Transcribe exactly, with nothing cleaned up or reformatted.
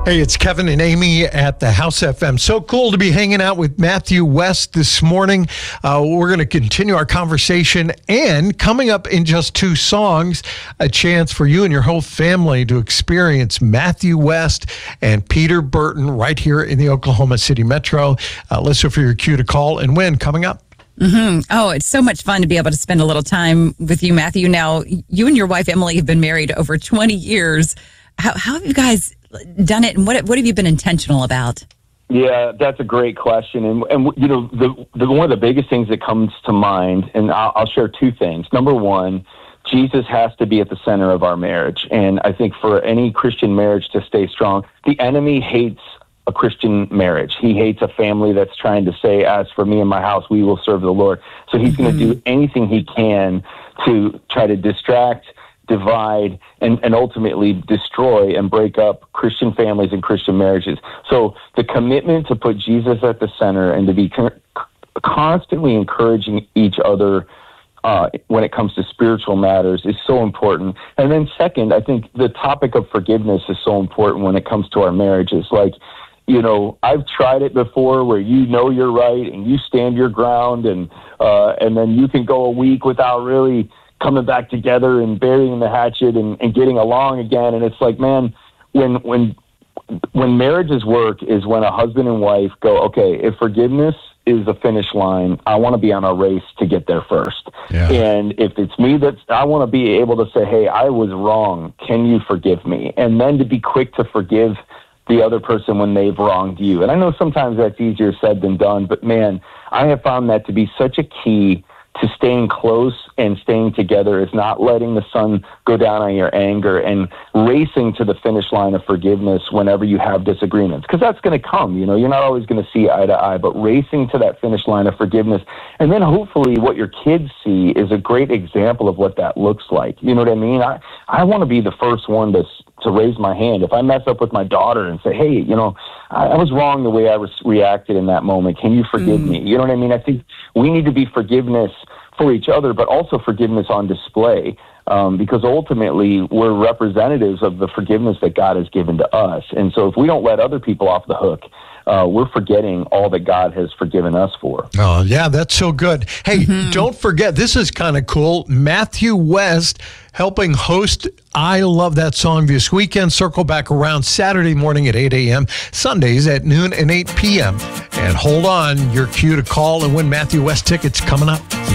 Hey, it's Kevin and Amy at the House F M. So cool to be hanging out with Matthew West this morning. Uh, we're going to continue our conversation, and coming up in just two songs, a chance for you and your whole family to experience Matthew West and Peter Burton right here in the Oklahoma City Metro. Uh, listen for your cue to call and win coming up. Mm-hmm. Oh, it's so much fun to be able to spend a little time with you, Matthew. Now, you and your wife, Emily, have been married over twenty years. How, how have you guys done it, and what what have you been intentional about? Yeah, that's a great question, and and you know the, the one of the biggest things that comes to mind, and I'll, I'll share two things. Number one, Jesus has to be at the center of our marriage, and I think for any Christian marriage to stay strong, the enemy hates a Christian marriage. He hates a family that's trying to say, "As for me and my house, we will serve the Lord." So he's mm-hmm. going to do anything he can to try to distract, divide, and, and ultimately destroy and break up Christian families and Christian marriages. So the commitment to put Jesus at the center and to be con- constantly encouraging each other uh, when it comes to spiritual matters is so important. And then second, I think the topic of forgiveness is so important when it comes to our marriages. Like, you know, I've tried it before where you know you're right and you stand your ground, and uh, and then you can go a week without really coming back together and burying the hatchet and, and getting along again. And it's like, man, when when when marriages work is when a husband and wife go, okay, if forgiveness is the finish line, I want to be on a race to get there first. Yeah. And if it's me, that's I want to be able to say, hey, I was wrong. Can you forgive me? And then to be quick to forgive the other person when they've wronged you. And I know sometimes that's easier said than done, but man, I have found that to be such a key to staying close and staying together, is not letting the sun go down on your anger and racing to the finish line of forgiveness whenever you have disagreements. Because that's going to come, you know, you're not always going to see eye to eye, but racing to that finish line of forgiveness. And then hopefully what your kids see is a great example of what that looks like. You know what I mean? I, I want to be the first one to to raise my hand. If I mess up with my daughter and say, hey, you know, I, I was wrong the way I was reacted in that moment. Can you forgive mm. me? You know what I mean? I think we need to be forgiveness for each other, but also forgiveness on display, um, because ultimately we're representatives of the forgiveness that God has given to us. And so if we don't let other people off the hook, uh, we're forgetting all that God has forgiven us for. Oh, yeah, that's so good. Hey, mm-hmm. don't forget, this is kind of cool. Matthew West helping host I Love That Song this weekend. Circle back around Saturday morning at eight a.m., Sundays at noon and eight p.m. And hold on, your cue to call and win Matthew West tickets coming up.